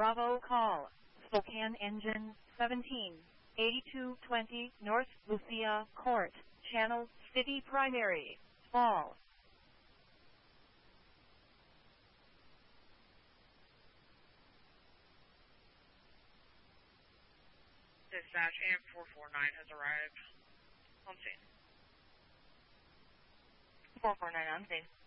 Bravo call. Spokane engine 178220 North Lucia Court, Channel City Primary, Fall. Dispatch AMP 449 has arrived on scene. 449 on scene.